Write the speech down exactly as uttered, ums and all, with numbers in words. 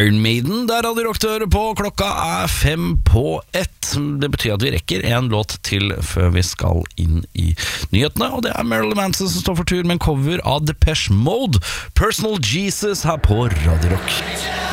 Iron Maiden, der hadde rock til å høre på. Klokka er fem på ett. Det betyr at vi rekker en låt til før vi skal inn i nyhetene, og det er Marilyn Manson som står for tur med en cover av Depeche Mode, Personal Jesus, her på Radio Rock.